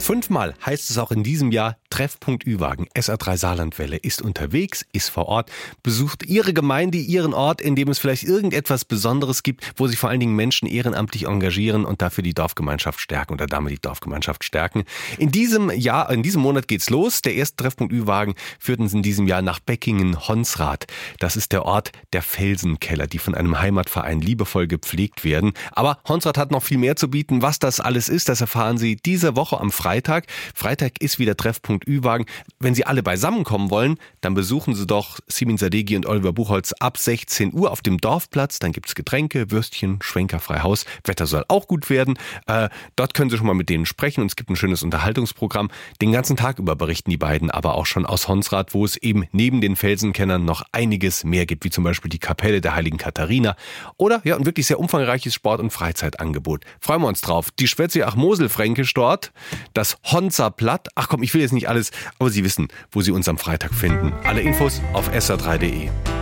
5-mal heißt es auch in diesem Jahr Treffpunkt Ü-Wagen. SR3 Saarlandwelle ist unterwegs, ist vor Ort, besucht Ihre Gemeinde, Ihren Ort, in dem es vielleicht irgendetwas Besonderes gibt, wo sich vor allen Dingen Menschen ehrenamtlich engagieren und dafür die Dorfgemeinschaft stärken oder damit die Dorfgemeinschaft stärken. In diesem Monat geht's los. Der erste Treffpunkt Ü-Wagen führt uns in diesem Jahr nach Beckingen-Honsrath. Das ist der Ort der Felsenkeller, die von einem Heimatverein liebevoll gepflegt werden. Aber Honsrath hat noch viel mehr zu bieten. Was das alles ist, das erfahren Sie diese Woche am Freitag. Freitag ist wieder Treffpunkt Ü-Wagen. Wenn Sie alle beisammenkommen wollen, dann besuchen Sie doch Simin Sadeghi und Oliver Buchholz ab 16 Uhr auf dem Dorfplatz. Dann gibt's Getränke, Würstchen, Schwenker frei Haus. Wetter soll auch gut werden. Dort können Sie schon mal mit denen sprechen und es gibt ein schönes Unterhaltungsprogramm. Den ganzen Tag über berichten die beiden aber auch schon aus Honsrath, wo es eben neben den Felsenkennern noch einiges mehr gibt, wie zum Beispiel die Kapelle der Heiligen Katharina oder ein wirklich sehr umfangreiches Sport- und Freizeitangebot. Freuen wir uns drauf. Die Schwätze-Ach-Mosel-Fränkisch dort, das Honza-Platt. Ach komm, ich will jetzt nicht alles, aber Sie wissen, wo Sie uns am Freitag finden. Alle Infos auf sr3.de.